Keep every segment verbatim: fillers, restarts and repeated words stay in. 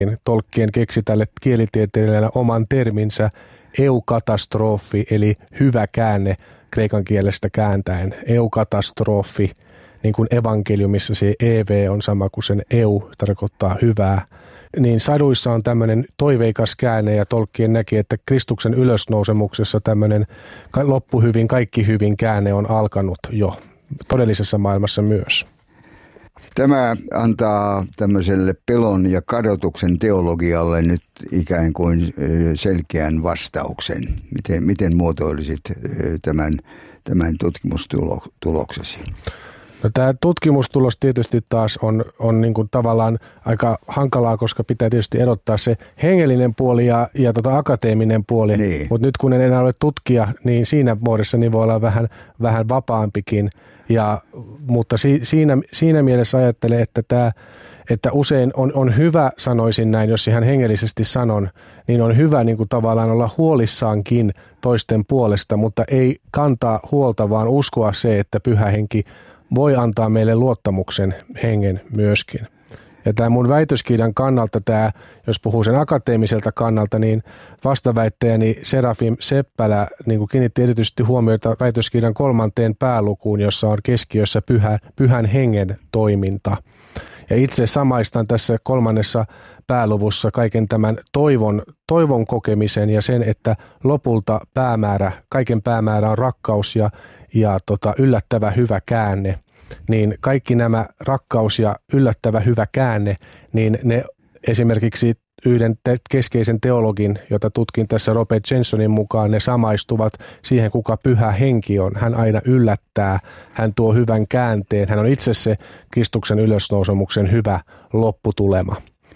Tolkien keksi tälle kielitieteilijälle oman terminsä eukatastrofi, eli hyvä käänne kreikan kielestä kääntäen. Eukatastrofi, niin kuin evankeliumissa se ev on sama kuin sen eu, tarkoittaa hyvää. Niin saduissa on tämmöinen toiveikas käänne ja Tolkien näki, että Kristuksen ylösnousemuksessa tämmöinen loppu hyvin, kaikki hyvin käänne on alkanut jo todellisessa maailmassa myös. Tämä antaa tämmöiselle pelon ja kadotuksen teologialle nyt ikään kuin selkeän vastauksen. Miten, miten muotoilisit tämän, tämän tutkimustuloksesi? No, tämä tutkimustulos tietysti taas on, on niin kuin tavallaan aika hankalaa, koska pitää tietysti erottaa se hengellinen puoli ja, ja tota akateeminen puoli. Niin. Mutta nyt kun en enää ole tutkija, niin siinä muodossa niin voi olla vähän, vähän vapaampikin. Ja, mutta si, siinä, siinä mielessä ajattelen, että, tämä, että usein on, on hyvä, sanoisin näin, jos ihan hengellisesti sanon, niin on hyvä niin kuin tavallaan olla huolissaankin toisten puolesta, mutta ei kantaa huolta, vaan uskoa se, että Pyhä Henki voi antaa meille luottamuksen hengen myöskin. Ja tämä mun väitöskirjan kannalta, tämä, jos puhuu sen akateemiselta kannalta, niin vastaväittäjäni Serafim Seppälä niin kuin kiinnitti erityisesti huomiota väitöskirjan kolmanteen päälukuun, jossa on keskiössä pyhä, pyhän hengen toiminta. Ja itse samaistan tässä kolmannessa pääluvussa kaiken tämän toivon, toivon kokemisen ja sen, että lopulta päämäärä, kaiken päämäärä on rakkaus ja, ja tota, yllättävä hyvä käänne. Niin kaikki nämä rakkaus ja yllättävä hyvä käänne, niin ne esimerkiksi yhden te- keskeisen teologin, jota tutkin tässä Robert Jensonin mukaan, ne samaistuvat siihen, kuka Pyhä Henki on. Hän aina yllättää, hän tuo hyvän käänteen, hän on itse se Kristuksen ylösnousemuksen hyvä lopputulema.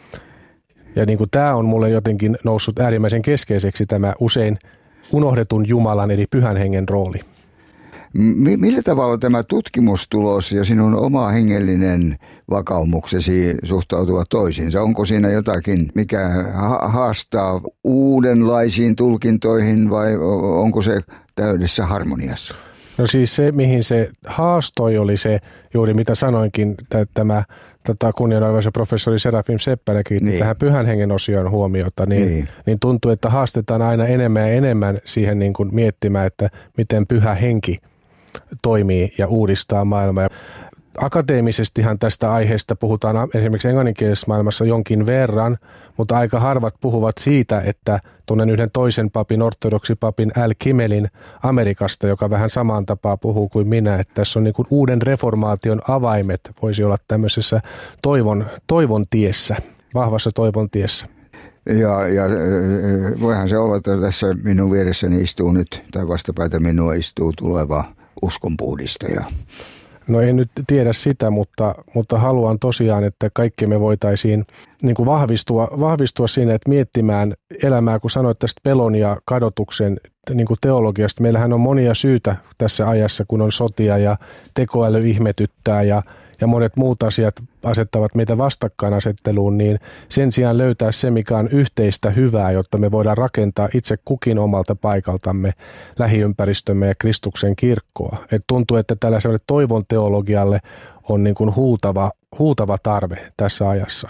Ja niin kuin tämä on mulle jotenkin noussut äärimmäisen keskeiseksi tämä usein unohdetun Jumalan eli Pyhän Hengen rooli. Millä tavalla tämä tutkimustulos ja sinun oma hengellinen vakaumuksesi suhtautuvat toisiinsa? Onko siinä jotakin, mikä haastaa uudenlaisiin tulkintoihin vai onko se täydessä harmoniassa? No siis se, mihin se haastoi, oli se juuri mitä sanoinkin, että tämä tota, kunnianarvoisa professori Serafim Seppälä kiinnitti niin tähän Pyhän Hengen osioon huomiota, niin, niin. niin tuntuu, että haastetaan aina enemmän ja enemmän siihen niin kuin miettimään, että miten Pyhä Henki toimii ja uudistaa maailmaa. Akateemisestihan tästä aiheesta puhutaan esimerkiksi englanninkielisessä maailmassa jonkin verran, mutta aika harvat puhuvat siitä, että tunnen yhden toisen papin, ortodoksipapin Al Kimelin Amerikasta, joka vähän samaan tapaan puhuu kuin minä, että tässä on niin kuin uuden reformaation avaimet, voisi olla tämmöisessä toivon, toivon tiessä, vahvassa toivon tiessä. Ja, ja voihan se olla, että tässä minun vieressäni istuu nyt, tai vastapäätä minua istuu tuleva uskonpuhdistaja. No en nyt tiedä sitä, mutta, mutta haluan tosiaan, että kaikki me voitaisiin niin kuin vahvistua, vahvistua siinä, että miettimään elämää, kun sanoit tästä pelon ja kadotuksen niin kuin teologiasta. Meillähän on monia syitä tässä ajassa, kun on sotia ja tekoäly ihmetyttää ja ja monet muut asiat asettavat meitä vastakkainasetteluun, niin sen sijaan löytää se, mikä on yhteistä hyvää, jotta me voidaan rakentaa itse kukin omalta paikaltamme lähiympäristömme ja Kristuksen kirkkoa. Et tuntuu, että tällaiselle toivon teologialle on niin kuin huutava, huutava tarve tässä ajassa.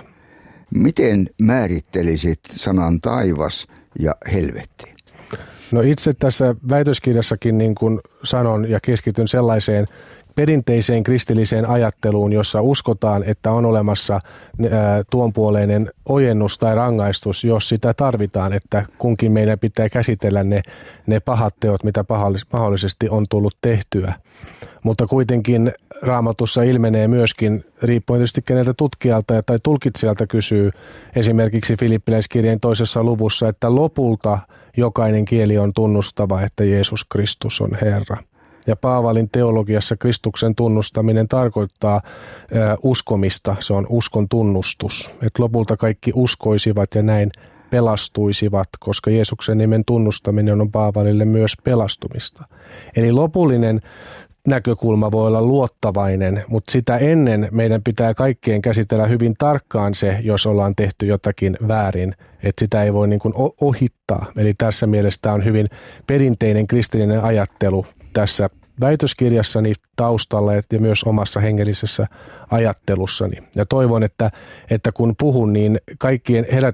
Miten määrittelisit sanan taivas ja helvetti? No itse tässä väitöskirjassakin niin kuin sanon ja keskityn sellaiseen perinteiseen kristilliseen ajatteluun, jossa uskotaan, että on olemassa tuonpuoleinen ojennus tai rangaistus, jos sitä tarvitaan, että kunkin meidän pitää käsitellä ne, ne pahat teot, mitä mahdollisesti on tullut tehtyä. Mutta kuitenkin Raamatussa ilmenee myöskin, riippuen tietysti keneltä tutkijalta tai tulkitsijalta kysyy, esimerkiksi Filippiläiskirjeen toisessa luvussa, että lopulta jokainen kieli on tunnustava, että Jeesus Kristus on Herra. Ja Paavalin teologiassa Kristuksen tunnustaminen tarkoittaa ä, uskomista, se on uskon tunnustus. Että lopulta kaikki uskoisivat ja näin pelastuisivat, koska Jeesuksen nimen tunnustaminen on Paavalille myös pelastumista. Eli lopullinen näkökulma voi olla luottavainen, mutta sitä ennen meidän pitää kaikkien käsitellä hyvin tarkkaan se, jos ollaan tehty jotakin väärin, että sitä ei voi niin kuin ohittaa. Eli tässä mielessä tämä on hyvin perinteinen kristillinen ajattelu tässä väitöskirjassani taustalla ja myös omassa hengellisessä ajattelussani. Ja toivon, että, että kun puhun, niin kaikkien